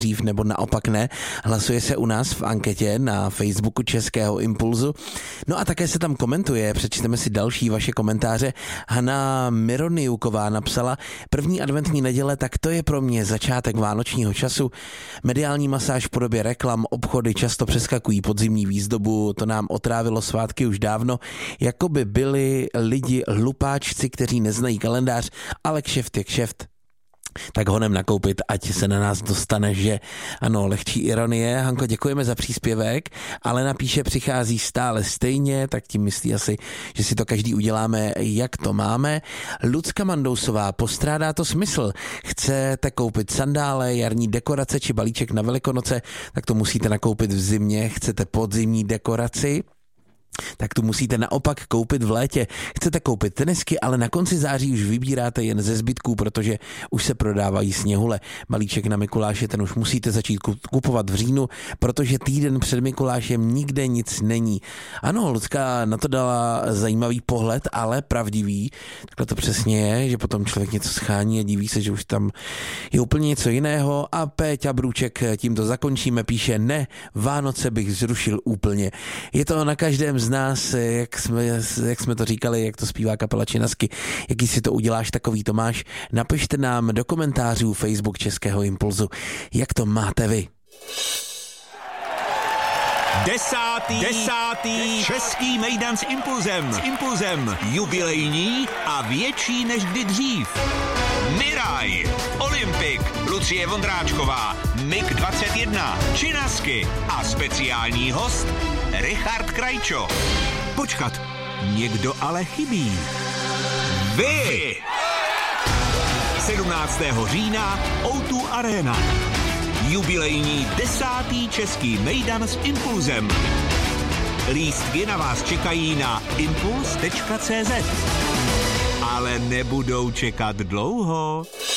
dřív nebo naopak ne. Hlasuje se u nás v anketě na Facebooku Českého Impulzu. No a také se tam komentuje, přečteme si další vaše komentáře. Hana Mironiuková napsala: první adventní neděle, tak to je pro mě začátek vánočního času. Mediální masáž v podobě reklam, obchody často přeskakují podzimní výzdobu, to nám otrávilo svátky už dávno, jako by byli lidi hlupáčci, kteří neznají kalendář, ale kšeft je kšeft. Tak honem nakoupit, ať se na nás dostane, že ano, lehčí ironie. Hanko, děkujeme za příspěvek, ale napíše, přichází stále stejně, tak tím myslí asi, že si to každý uděláme, jak to máme. Lucka Mandousová, postrádá to smysl. Chcete koupit sandále, jarní dekorace či balíček na Velikonoce, tak to musíte nakoupit v zimě. Chcete podzimní dekoraci, tak tu musíte naopak koupit v létě. Chcete koupit tenisky, ale na konci září už vybíráte jen ze zbytků, protože už se prodávají sněhule. Balíček na Mikuláše, ten už musíte začít kupovat v říjnu, protože týden před Mikulášem nikde nic není. Ano, Lucka na to dala zajímavý pohled, ale pravdivý. Takhle to přesně je, že potom člověk něco schání a diví se, že už tam je úplně něco jiného. A Péťa Brůček, tímto zakončíme, píše: ne, Vánoce bych zrušil úplně. Je to na každém z nás, jak jsme to říkali, jak to zpívá kapela Činasky. Jaký si to uděláš, takový to máš. Napište nám do komentářů Facebook Českého Impulzu, jak to máte vy. Desátý český mejdan s Impulzem. Jubilejní a větší než kdy dřív. Miraj, Olympik, Lucie Vondráčková, MIG 21, Činasky a speciální host Richard Krajčo. Počkat, někdo ale chybí. Vy! 17. října O2 Arena. Jubilejní 10. český mejdan s Impulzem. Lístky na vás čekají na impuls.cz. Ale nebudou čekat dlouho.